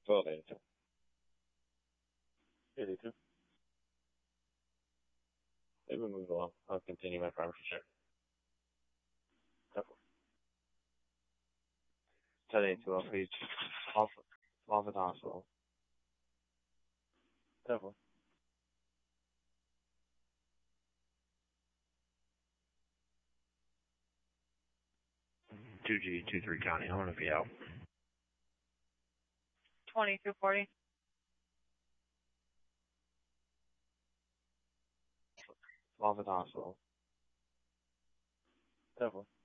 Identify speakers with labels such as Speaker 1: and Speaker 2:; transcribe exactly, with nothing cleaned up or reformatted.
Speaker 1: twelve eighty-two.
Speaker 2: eighty-two.
Speaker 1: Maybe move along. I'll continue my pharmacy check. ten eighty-two, I'll feed Alpha Hospital.
Speaker 2: ten four.
Speaker 1: two G, two three County, I'm gonna be out.
Speaker 3: twenty-two forty.
Speaker 1: Alpha Hospital.
Speaker 2: ten four.